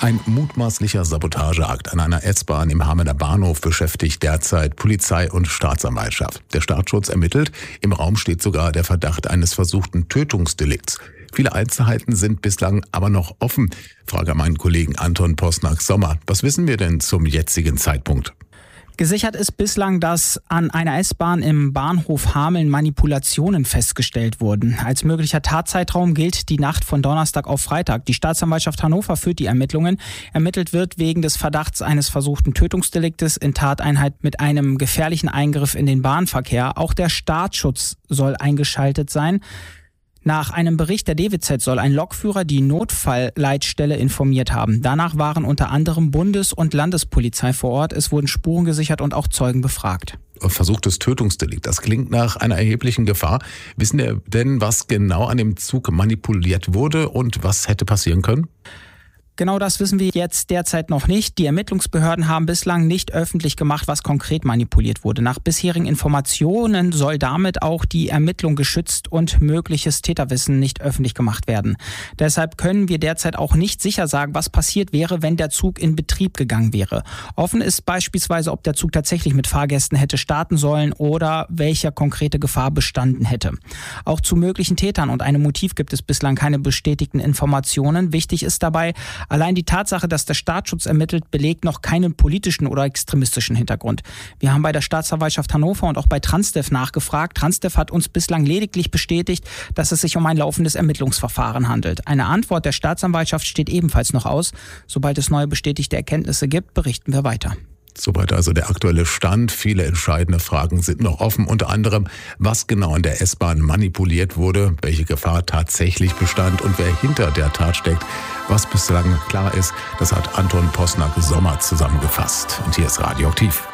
Ein mutmaßlicher Sabotageakt an einer S-Bahn im Hamelner Bahnhof beschäftigt derzeit Polizei und Staatsanwaltschaft. Der Staatsschutz ermittelt. Im Raum steht sogar der Verdacht eines versuchten Tötungsdelikts. Viele Einzelheiten sind bislang aber noch offen. Frage an meinen Kollegen Anton Posnack-Sommer. Was wissen wir denn zum jetzigen Zeitpunkt? Gesichert ist bislang, dass an einer S-Bahn im Bahnhof Hameln Manipulationen festgestellt wurden. Als möglicher Tatzeitraum gilt die Nacht von Donnerstag auf Freitag. Die Staatsanwaltschaft Hannover führt die Ermittlungen. Ermittelt wird wegen des Verdachts eines versuchten Tötungsdeliktes in Tateinheit mit einem gefährlichen Eingriff in den Bahnverkehr. Auch der Staatsschutz soll eingeschaltet sein. Nach einem Bericht der DWZ soll ein Lokführer die Notfallleitstelle informiert haben. Danach waren unter anderem Bundes- und Landespolizei vor Ort. Es wurden Spuren gesichert und auch Zeugen befragt. Versuchtes Tötungsdelikt, das klingt nach einer erheblichen Gefahr. Wissen wir denn, was genau an dem Zug manipuliert wurde und was hätte passieren können? Genau das wissen wir jetzt derzeit noch nicht. Die Ermittlungsbehörden haben bislang nicht öffentlich gemacht, was konkret manipuliert wurde. Nach bisherigen Informationen soll damit auch die Ermittlung geschützt und mögliches Täterwissen nicht öffentlich gemacht werden. Deshalb können wir derzeit auch nicht sicher sagen, was passiert wäre, wenn der Zug in Betrieb gegangen wäre. Offen ist beispielsweise, ob der Zug tatsächlich mit Fahrgästen hätte starten sollen oder welche konkrete Gefahr bestanden hätte. Auch zu möglichen Tätern und einem Motiv gibt es bislang keine bestätigten Informationen. Wichtig ist dabei, allein die Tatsache, dass der Staatsschutz ermittelt, belegt noch keinen politischen oder extremistischen Hintergrund. Wir haben bei der Staatsanwaltschaft Hannover und auch bei Transdev nachgefragt. Transdev hat uns bislang lediglich bestätigt, dass es sich um ein laufendes Ermittlungsverfahren handelt. Eine Antwort der Staatsanwaltschaft steht ebenfalls noch aus. Sobald es neue bestätigte Erkenntnisse gibt, berichten wir weiter. Soweit also der aktuelle Stand. Viele entscheidende Fragen sind noch offen. Unter anderem, was genau in der S-Bahn manipuliert wurde, welche Gefahr tatsächlich bestand und wer hinter der Tat steckt. Was bislang klar ist, das hat Anton Posnack-Sommer zusammengefasst. Und hier ist Radioaktiv.